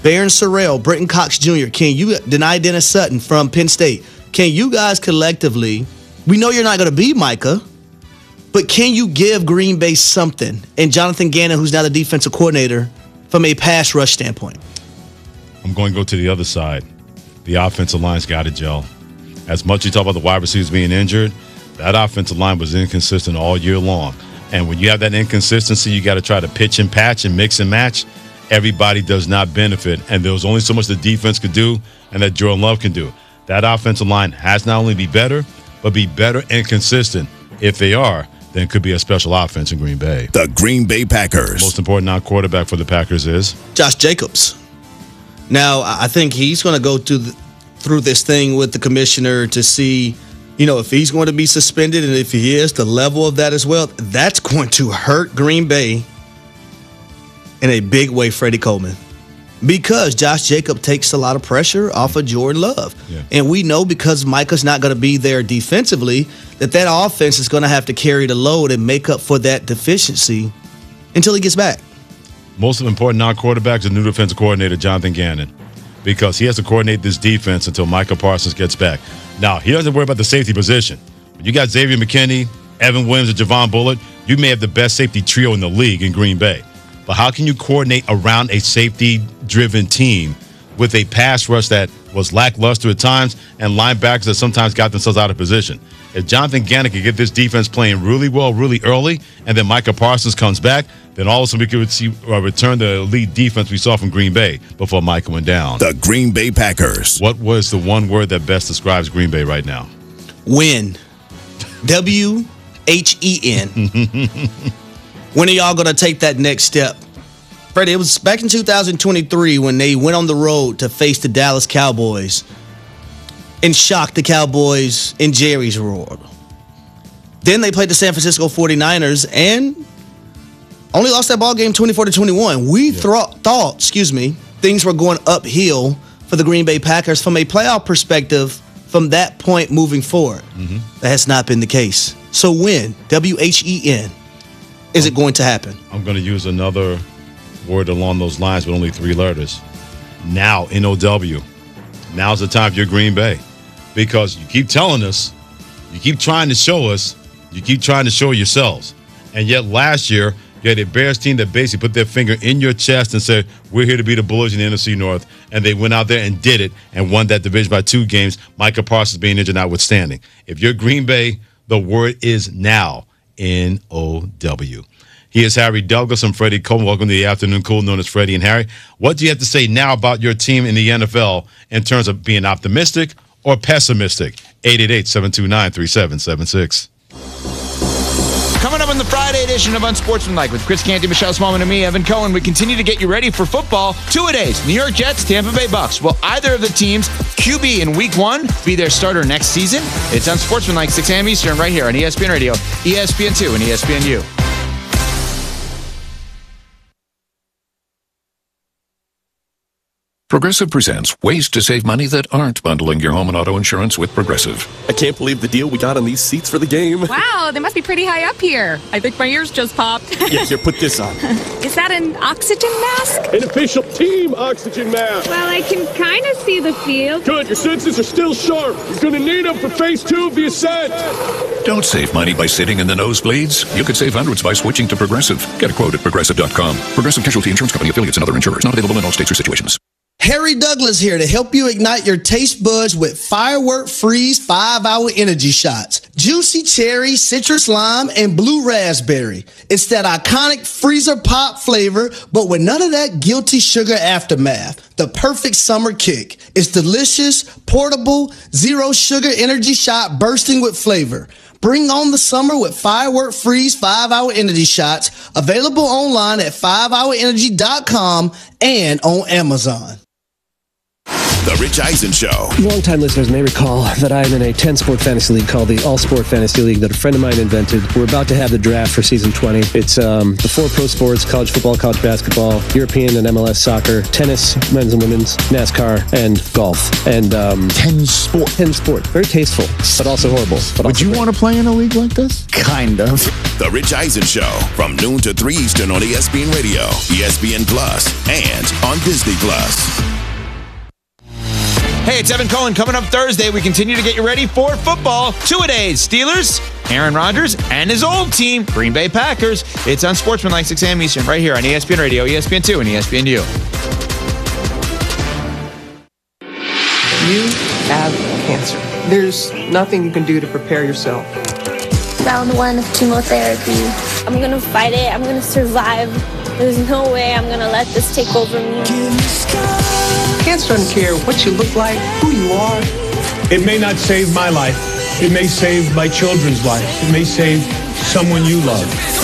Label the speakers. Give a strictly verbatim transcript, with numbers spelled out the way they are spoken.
Speaker 1: Barron Sorrell, Brenton Cox Junior, can you deny Dennis Sutton from Penn State? Can you guys collectively, we know you're not going to be Micah, but can you give Green Bay something? And Jonathan Gannon, who's now the defensive coordinator, from a pass rush standpoint?
Speaker 2: I'm going to go to the other side. The offensive line's got to gel. As much as you talk about the wide receivers being injured, that offensive line was inconsistent all year long. And when you have that inconsistency, you got to try to pitch and patch and mix and match. Everybody does not benefit. And there was only so much the defense could do and that Jordan Love can do. That offensive line has not only be better, but be better and consistent. If they are, then it could be a special offense in Green Bay.
Speaker 3: The Green Bay Packers.
Speaker 2: Most important non-quarterback for the Packers is?
Speaker 1: Josh Jacobs. Now, I think he's going to go through, the, through this thing with the commissioner to see, you know, if he's going to be suspended, and if he is, the level of that as well. That's going to hurt Green Bay in a big way, Freddie Coleman. Because Josh Jacobs takes a lot of pressure off of Jordan Love. Yeah. And we know because Micah's not going to be there defensively, that that offense is going to have to carry the load and make up for that deficiency until he gets back.
Speaker 2: Most important non-quarterbacks, the new defensive coordinator, Jonathan Gannon, because he has to coordinate this defense until Micah Parsons gets back. Now, he doesn't worry about the safety position. When you got Xavier McKinney, Evan Williams, and Javon Bullard, you may have the best safety trio in the league in Green Bay. But how can you coordinate around a safety-driven team with a pass rush that was lackluster at times and linebackers that sometimes got themselves out of position? If Jonathan Gannon could get this defense playing really well, really early, and then Micah Parsons comes back, then all of a sudden we could see uh, return the elite defense we saw from Green Bay before Micah went down.
Speaker 3: The Green Bay Packers.
Speaker 2: What was the one word that best describes Green Bay right now?
Speaker 1: Win. W H E N. When are y'all going to take that next step? Freddie, it was back in two thousand twenty-three when they went on the road to face the Dallas Cowboys and shocked the Cowboys in Jerry's world. Then they played the San Francisco forty-niners and only lost that ball game twenty-four to twenty-one. We yeah. th- thought, excuse me, things were going uphill for the Green Bay Packers from a playoff perspective from that point moving forward. Mm-hmm. That has not been the case. So when, W H E N, is I'm, it going to happen?
Speaker 2: I'm going to use another word along those lines with only three letters. Now, N O W. Now's the time for your Green Bay. Because you keep telling us, you keep trying to show us, you keep trying to show yourselves. And yet last year, you had a Bears team that basically put their finger in your chest and said, we're here to be the Bulls in the N F C North. And they went out there and did it and won that division by two games, Micah Parsons being injured notwithstanding. If you're Green Bay, the word is now, N O W. He is Harry Douglas. I'm Freddie Coleman. Welcome to the Afternoon Cool, known as Freddie and Harry. What do you have to say now about your team in the N F L in terms of being optimistic or pessimistic? eight eight eight, seven two nine, three seven seven six.
Speaker 4: Coming up on the Friday edition of Unsportsmanlike with Chris Canty, Michelle Smallman, and me, Evan Cohen, we continue to get you ready for football. Two-a-days, New York Jets, Tampa Bay Bucks. Will either of the teams' Q B in week one be their starter next season? It's Unsportsmanlike, six a.m. Eastern, right here on E S P N Radio, E S P N two, and E S P N U.
Speaker 5: Progressive presents ways to save money that aren't bundling your home and auto insurance with Progressive.
Speaker 6: I can't believe the deal we got on these seats for the game.
Speaker 7: Wow, they must be pretty high up here. I think my ears just popped.
Speaker 6: Yeah, here, put this on.
Speaker 7: Is that an oxygen mask?
Speaker 6: An official team oxygen mask.
Speaker 7: Well, I can kind of see the field.
Speaker 6: Good, your senses are still sharp. You're going to need them for phase two of the ascent.
Speaker 5: Don't save money by sitting in the nosebleeds. You could save hundreds by switching to Progressive. Get a quote at Progressive dot com. Progressive Casualty Insurance Company, affiliates, and other insurers. Not available in all states or situations.
Speaker 1: Harry Douglas here to help you ignite your taste buds with Firework Freeze five-hour energy shots. Juicy cherry, citrus lime, and blue raspberry. It's that iconic freezer pop flavor, but with none of that guilty sugar aftermath. The perfect summer kick. It's delicious, portable, zero sugar energy shot bursting with flavor. Bring on the summer with Firework Freeze five-hour energy shots. Available online at five hour energy dot com and on Amazon.
Speaker 3: The Rich Eisen Show.
Speaker 8: Longtime listeners may recall that I am in a ten-sport fantasy league called the All-Sport Fantasy League that a friend of mine invented. We're about to have the draft for season twenty. It's um, the four pro sports, college football, college basketball, European and M L S soccer, tennis, men's and women's, NASCAR, and golf. And um,
Speaker 4: Ten sport.
Speaker 8: ten sport. Very tasteful, but also horrible. But
Speaker 4: Would
Speaker 8: also
Speaker 4: you
Speaker 8: great.
Speaker 4: want to play in a league like this?
Speaker 1: Kind of.
Speaker 3: The Rich Eisen Show from noon to three Eastern on E S P N Radio, E S P N Plus, and on Disney Plus.
Speaker 4: Hey, it's Evan Cohen. Coming up Thursday, we continue to get you ready for football. Two-a-days. Steelers, Aaron Rodgers, and his old team, Green Bay Packers. It's on Sportsmanlike, six a.m. Eastern, right here on E S P N Radio, E S P N two, and E S P N U.
Speaker 9: You have cancer. There's nothing you can do to prepare yourself.
Speaker 10: Round one of chemotherapy. I'm gonna fight it. I'm gonna survive. There's no way I'm gonna let this take over me.
Speaker 9: Cancer doesn't care what you look like, who you are.
Speaker 6: It may not save my life. It may save my children's lives. It may save someone you love.